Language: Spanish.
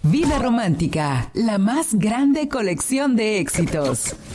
Vida Romántica, la más grande colección de éxitos.